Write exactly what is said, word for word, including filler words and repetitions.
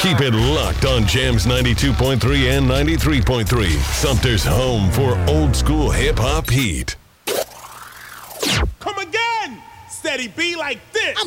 Keep it locked on Jams ninety-two point three and ninety-three point three. Sumter's home for old school hip hop heat. Come again! Steady B like this.